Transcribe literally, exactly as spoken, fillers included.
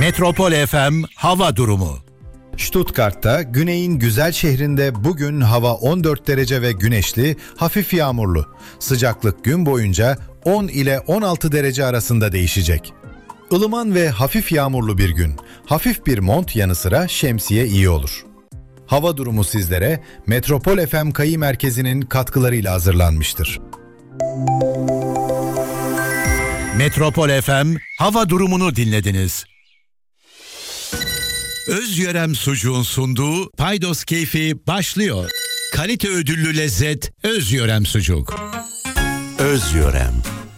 Metropol F M hava durumu. Stuttgart'ta, güneyin güzel şehrinde bugün hava on dört derece ve güneşli, hafif yağmurlu. Sıcaklık gün boyunca on ile on altı derece arasında değişecek. Ilıman ve hafif yağmurlu bir gün. Hafif bir mont yanı sıra şemsiye iyi olur. Hava durumu sizlere Metropol F M Kayı Merkezi'nin katkılarıyla hazırlanmıştır. Metropol F M hava durumunu dinlediniz. Özyörem Sucuğun sunduğu Paydos Keyfi başlıyor. Kalite ödüllü lezzet Özyörem Sucuk. Özyörem.